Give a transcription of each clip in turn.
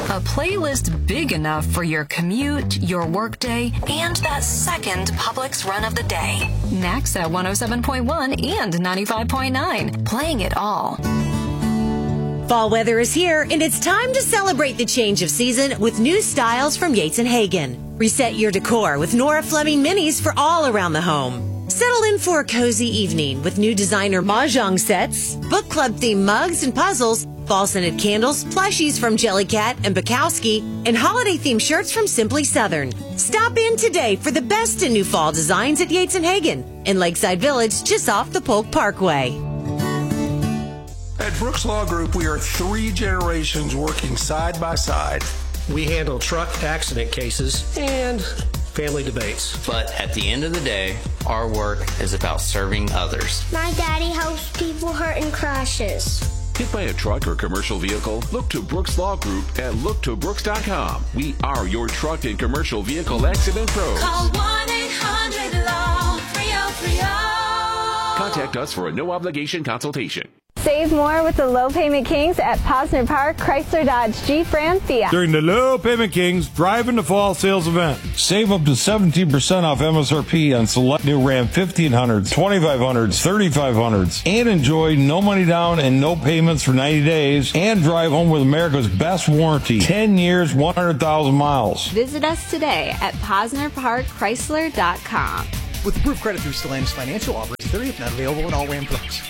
A playlist big enough for your commute, your workday, and that second Publix run of the day. Max at 107.1 and 95.9. Playing it all. Fall weather is here, and it's time to celebrate the change of season with new styles from Yates & Hagen. Reset your decor with Nora Fleming minis for all around the home. Settle in for a cozy evening with new designer mahjong sets, book club themed mugs and puzzles, fall scented candles, plushies from Jellycat and Bukowski, and holiday themed shirts from Simply Southern. Stop in today for the best in new fall designs at Yates & Hagen in Lakeside Village, just off the Polk Parkway. At Brooks Law Group, we are 3 generations working side by side. We handle truck accident cases and family debates. But at the end of the day, our work is about serving others. My daddy helps people hurt in crashes. Hit by a truck or commercial vehicle? Look to Brooks Law Group at looktobrooks.com. We are your truck and commercial vehicle accident pros. Call 1-800-LAW-3030. Contact us for a no-obligation consultation. Save more with the Low Payment Kings at Posner Park, Chrysler, Dodge, Jeep, Ram, Fiat. During the Low Payment Kings Drive in the Fall sales event, save up to 17% off MSRP on select new Ram 1500s, 2500s, 3500s, and enjoy no money down and no payments for 90 days, and drive home with America's best warranty, 10 years, 100,000 miles. Visit us today at PosnerParkChrysler.com. With approved credit through Stellantis Financial, offers 30th not available in all Ram trucks.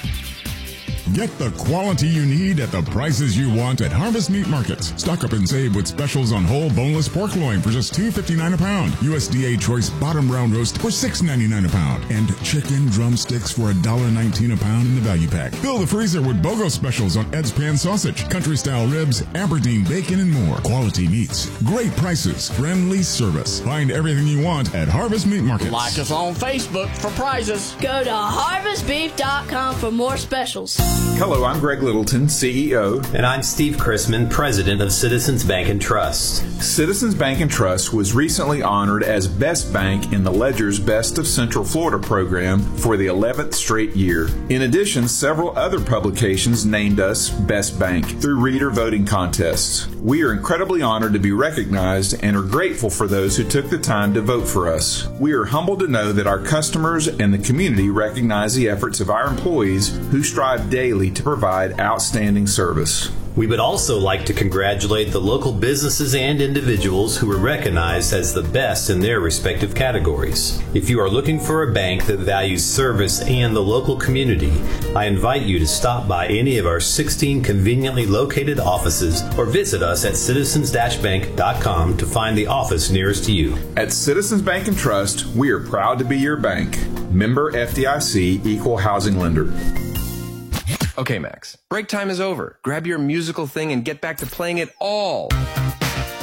Get the quality you need at the prices you want at Harvest Meat Markets. Stock up and save with specials on whole boneless pork loin for just $2.59 a pound. USDA Choice Bottom Round Roast for $6.99 a pound. And chicken drumsticks for $1.19 a pound in the value pack. Fill the freezer with BOGO specials on Ed's Pan Sausage, Country Style Ribs, Aberdeen Bacon, and more. Quality meats, great prices, friendly service. Find everything you want at Harvest Meat Markets. Like us on Facebook for prizes. Go to harvestbeef.com for more specials. Hello, I'm Greg Littleton, CEO. And I'm Steve Chrisman, President of Citizens Bank and Trust. Citizens Bank and Trust was recently honored as Best Bank in the Ledger's Best of Central Florida program for the 11th straight year. In addition, several other publications named us Best Bank through reader voting contests. We are incredibly honored to be recognized and are grateful for those who took the time to vote for us. We are humbled to know that our customers and the community recognize the efforts of our employees who strive daily to provide outstanding service. We would also like to congratulate the local businesses and individuals who were recognized as the best in their respective categories. If you are looking for a bank that values service and the local community, I invite you to stop by any of our 16 conveniently located offices or visit us at citizens-bank.com to find the office nearest to you. At Citizens Bank and Trust, we are proud to be your bank. Member FDIC, Equal Housing Lender. Okay, Max, break time is over. Grab your musical thing and get back to playing it all.